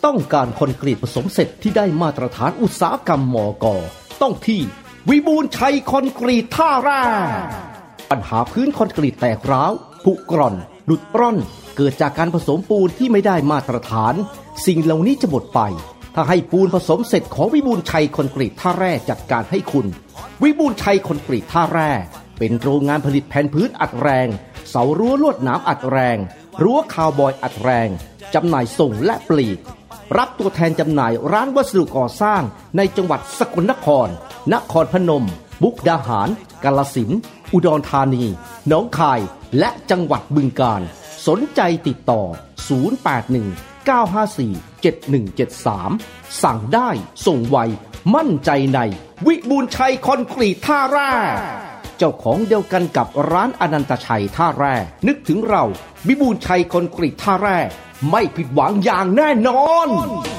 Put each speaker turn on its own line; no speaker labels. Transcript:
ต้องการคอนกรีตผสมเสร็จที่ได้มาตรฐานอุตสาหกรรมมก.ต้องที่วิบูลย์ชัยคอนกรีตท่าแร่ปัญหาพื้นคอนกรีตแตกร้าวผุกร่อนหลุดร่อนเกิดจากการผสมปูนที่ไม่ได้มาตรฐานสิ่งเหล่านี้จะหมดไปถ้าให้ปูนผสมเสร็จของวิบูลย์ชัยคอนกรีตท่าแร่จัดการให้คุณวิบูลย์ชัยคอนกรีตท่าแร่เป็นโรงงานผลิตแผ่นพื้นอัดแรงเสารั้วลวดหนามอัดแรงรั้วคาวบอยอัดแรงจำหน่ายส่งและปลีกรับตัวแทนจำหน่ายร้านวัสดุก่อสร้างในจังหวัดสกลนครนครพนมมุกดาหารกาฬสินธุ์อุดรธานีหนองคายและจังหวัดบึงกาฬสนใจติดต่อ081-954-7173สั่งได้ส่งไวมั่นใจในวิบูลย์ชัยคอนกรีตท่าแร่เจ้าของเดียวกันกับร้านอนันตชัยท่าแร่นึกถึงเราวิบูลย์ชัยคอนกรีตท่าแร่ไม่ผิดหวังอย่างแน่นอน